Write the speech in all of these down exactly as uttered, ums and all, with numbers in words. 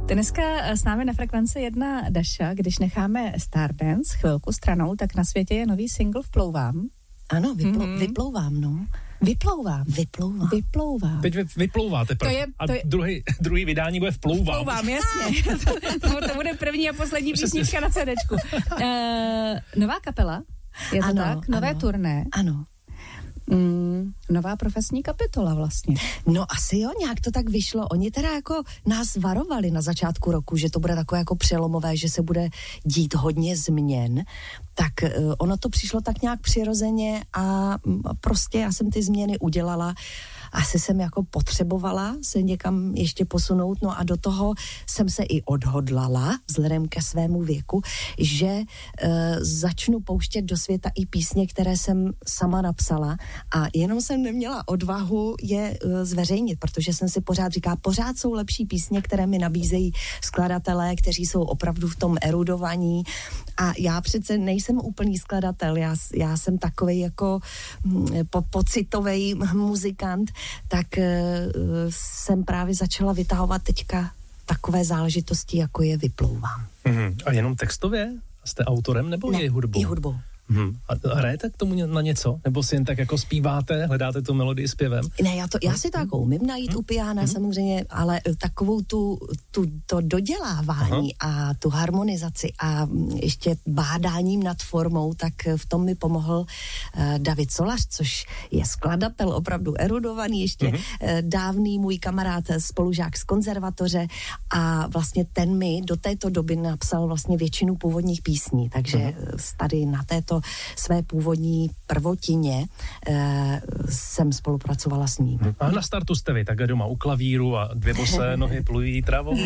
Dneska s námi na Frekvenci jedna Daša, když necháme Stardance chvilku stranou, tak na světě je nový single Vplouvám. Ano, vyplou, mm-hmm. vyplouvám, no. Vyplouvám. Vyplouvám. Vyplouvám. Teď vy, vyplouváte. To je, to je... A druhý, druhý vydání bude Vplouvám. Vplouvám, jasně. to, to bude první a poslední písnička na CDčku. Uh, nová kapela, je to ano, tak? Nové ano, turné. Ano. Mm, nová profesní kapitola vlastně. No asi jo, nějak to tak vyšlo. Oni teda jako nás varovali na začátku roku, že to bude takové jako přelomové, že se bude dít hodně změn. Tak uh, ono to přišlo tak nějak přirozeně a m, prostě já jsem ty změny udělala. Asi jsem jako potřebovala se někam ještě posunout, no a do toho jsem se i odhodlala, vzhledem ke svému věku, že e, začnu pouštět do světa i písně, které jsem sama napsala a jenom jsem neměla odvahu je e, zveřejnit, protože jsem si pořád říkala, pořád jsou lepší písně, které mi nabízejí skladatelé, kteří jsou opravdu v tom erudovaní a já přece nejsem úplný skladatel, já, já jsem takovej jako po, pocitovej muzikant, tak uh, jsem právě začala vytahovat teďka takové záležitosti, jako je Vyplouvám. Mm-hmm. A jenom textově? Jste autorem nebo ne, je hudbou? i hudbou. Hmm. A hrajete k tomu na něco? Nebo si jen tak jako zpíváte, hledáte tu melodii zpěvem? Ne, já, to, já si to jako umím najít hmm. u piana hmm. samozřejmě, ale takovou tu, tu to dodělávání Aha. a tu harmonizaci a ještě bádáním nad formou, tak v tom mi pomohl uh, David Solař, což je skladatel opravdu erudovaný, ještě hmm. uh, dávný můj kamarád, spolužák z konzervatoře a vlastně ten mi do této doby napsal vlastně většinu původních písní, takže hmm. tady na této své původní prvotině e, jsem spolupracovala s ním. A na startu jste vy, takhle doma u klavíru a dvě bosé nohy plují travou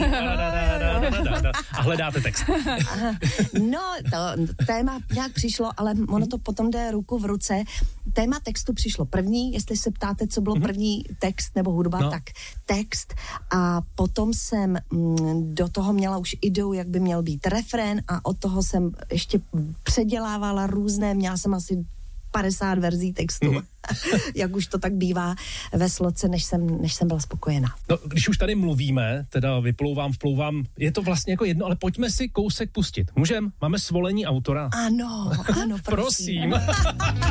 a hledáte text. No, to téma nějak přišlo, ale ono to potom jde ruku v ruce. Téma textu přišlo první, jestli se ptáte, co bylo první text nebo hudba, no. tak text a potom jsem mm, do toho měla už ideu, jak by měl být refrén a od toho jsem ještě předělávala různé, měla jsem asi padesát verzí textu, mm. jak už to tak bývá ve sloce, než jsem, než jsem byla spokojená. No, když už tady mluvíme, teda vyplouvám, vplouvám, je to vlastně jako jedno, ale pojďme si kousek pustit. Můžem? Máme svolení autora? Ano, ano, prosím. Prosím.